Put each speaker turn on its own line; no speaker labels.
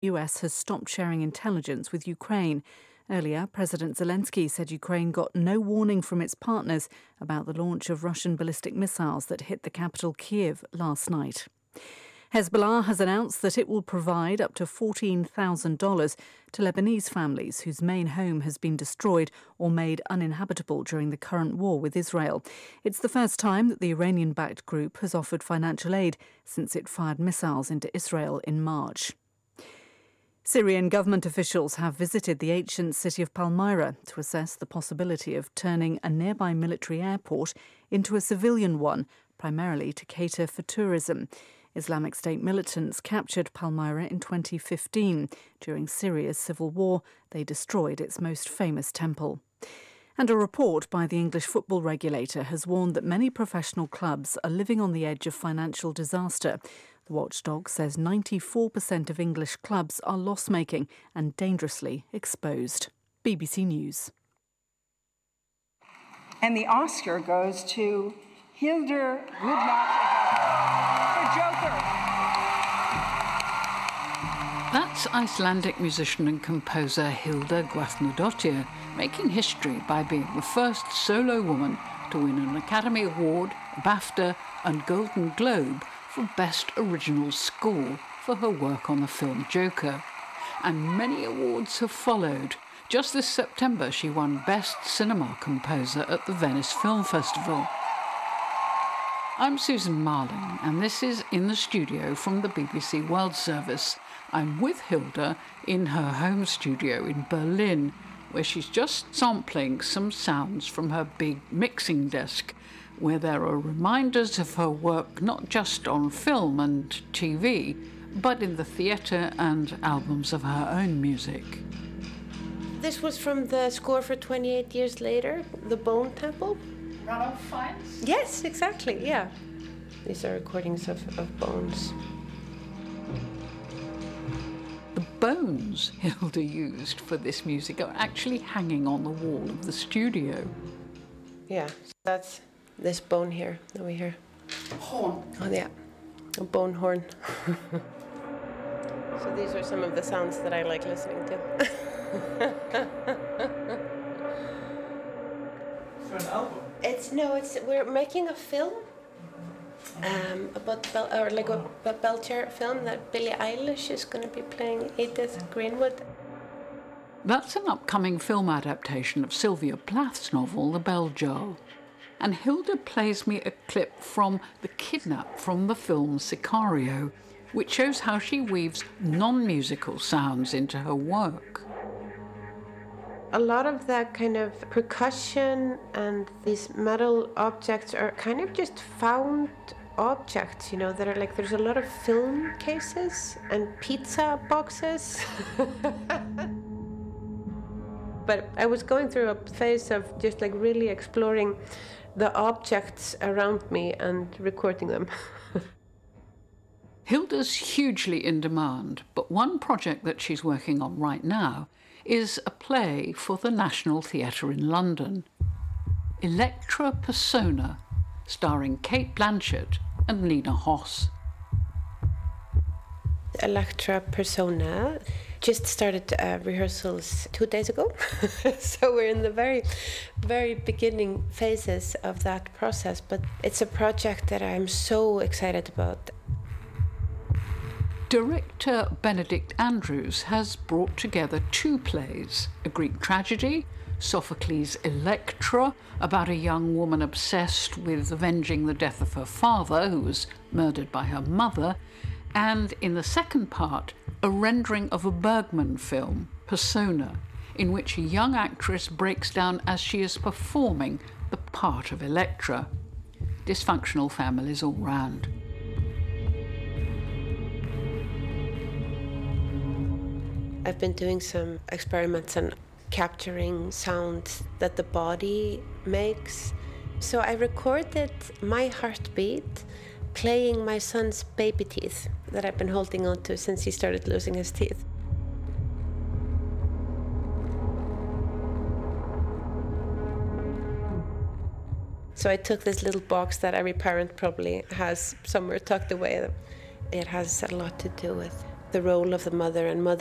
US has stopped sharing intelligence with Ukraine. Earlier, President Zelensky said Ukraine got no warning from its partners about the launch of Russian ballistic missiles that hit the capital Kyiv last night. Hezbollah has announced that it will provide up to $14,000 to Lebanese families whose main home has been destroyed or made uninhabitable during the current war with Israel. It's the first time that the Iranian-backed group has offered financial aid since it fired missiles into Israel in March. Syrian government officials have visited the ancient city of Palmyra to assess the possibility of turning a nearby military airport into a civilian one, primarily to cater for tourism. Islamic State militants captured Palmyra in 2015. During Syria's civil war, they destroyed its most famous temple. And a report by the English football regulator has warned that many professional clubs are living on the edge of financial disaster. The watchdog says 94% of English clubs are loss-making and dangerously exposed. BBC News.
And the Oscar goes to Hildur Guðnadóttir for Joker.
That's Icelandic musician and composer Hildur Guðnadóttir, making history by being the first solo woman to win an Academy Award, a BAFTA and Golden Globe for Best Original Score for her work on the film Joker. And many awards have followed. Just this September, she won Best Cinema Composer at the Venice Film Festival. I'm Susan Marling, and this is In the Studio from the BBC World Service. I'm with Hildur in her home studio in Berlin, where she's just sampling some sounds from her big mixing desk, where there are reminders of her work not just on film and TV, but in the theatre and albums of her own music.
This was from the score for 28 Years Later, The Bone Temple.
Ranulph Fiennes?
Yes, exactly, yeah. These are recordings of bones.
The bones Hildur used for this music are actually hanging on the wall of the studio.
Yeah, that's this bone here that we hear.
Horn.
Oh, yeah, a bone horn. So these are some of the sounds that I like listening to.
For an album?
We're making a film about a Belcher film that Billie Eilish is going to be playing Edith Greenwood.
That's an upcoming film adaptation of Sylvia Plath's novel, The Bell Jar. And Hildur plays me a clip from The Kidnap from the film Sicario, which shows how she weaves non-musical sounds into her work.
A lot of that kind of percussion and these metal objects are kind of just found objects, that are like, there's a lot of film cases and pizza boxes. But I was going through a phase of just like really exploring the objects around me and recording them.
Hildur's hugely in demand, but one project that she's working on right now is a play for the National Theatre in London. Electra Persona, starring Cate Blanchett and Lena Hoss.
Electra Persona just started rehearsals 2 days ago. So we're in the very, very beginning phases of that process, but it's a project that I'm so excited about.
Director Benedict Andrews has brought together 2 plays, a Greek tragedy, Sophocles' Electra, about a young woman obsessed with avenging the death of her father, who was murdered by her mother, and in the second part, a rendering of a Bergman film, Persona, in which a young actress breaks down as she is performing the part of Electra. Dysfunctional families all round.
I've been doing some experiments on capturing sounds that the body makes. So I recorded my heartbeat playing my son's baby teeth that I've been holding on to since he started losing his teeth. So I took this little box that every parent probably has somewhere tucked away. It has a lot to do with the role of the mother and mother